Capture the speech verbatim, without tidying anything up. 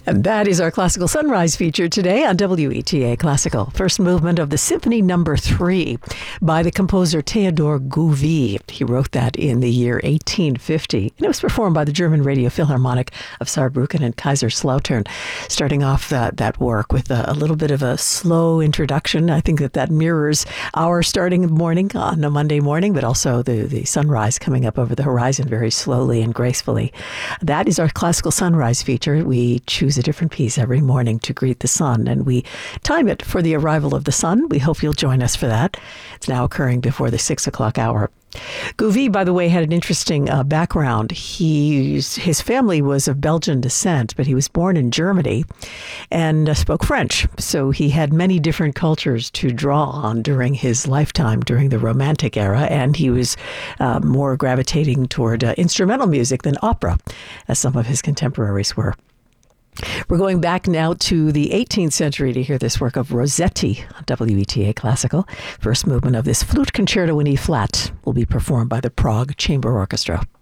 And that is our Classical Sunrise feature today on W E T A Classical. First movement of the Symphony Number Three by the composer Theodor Gouvi. He wrote that in the year eighteen fifty, and it was performed by the German Radio Philharmonic of Saarbrücken and Kaiserslautern. Starting off that, that work with a, a little bit of a slow introduction. I think that that mirrors our starting morning on a Monday morning, but also the, the sunrise coming up over the horizon very slowly and gracefully. That is our Classical Sunrise feature. We choose a different piece every morning to greet the sun, and we time it for the arrival of the sun. We hope you'll join us for that. It's now occurring before the six o'clock hour. Gouvi, by the way, had an interesting uh, background. He, his family was of Belgian descent, but he was born in Germany and uh, spoke French. So he had many different cultures to draw on during his lifetime, during the Romantic era, and he was uh, more gravitating toward uh, instrumental music than opera, as some of his contemporaries were. We're going back now to the eighteenth century to hear this work of Rossetti on W E T A Classical. First movement of this Flute Concerto in E-flat will be performed by the Prague Chamber Orchestra.